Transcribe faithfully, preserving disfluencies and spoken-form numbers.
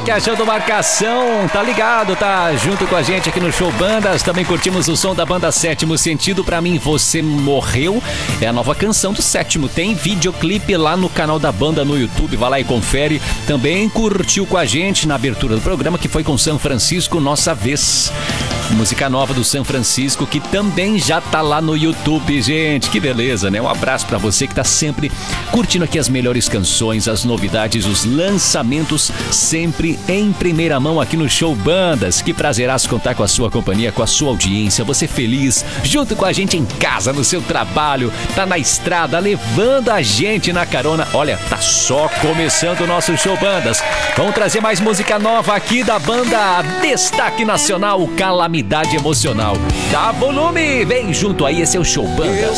que achando marcação, tá ligado, tá junto com a gente aqui no Show Bandas. Também curtimos o som da banda Sétimo Sentido, Pra Mim Você Morreu. É a nova canção do Sétimo, tem videoclipe lá no canal da banda no YouTube, vai lá e confere. Também curtiu com a gente na abertura do programa, que foi com São Francisco, Nossa Vez. Música nova do São Francisco, que também já tá lá no YouTube, gente. Que beleza, né? Um abraço pra você que tá sempre curtindo aqui as melhores canções, as novidades, os lançamentos, sempre em primeira mão aqui no Show Bandas. Que prazeraço contar com a sua companhia, com a sua audiência, você feliz, junto com a gente em casa, no seu trabalho, tá na estrada, levando a gente na carona. Olha, tá só começando o nosso Show Bandas. Vamos trazer mais música nova aqui da banda Destaque Nacional, Calamidade Emocional. Dá volume, vem junto aí, esse é o Show Bandas.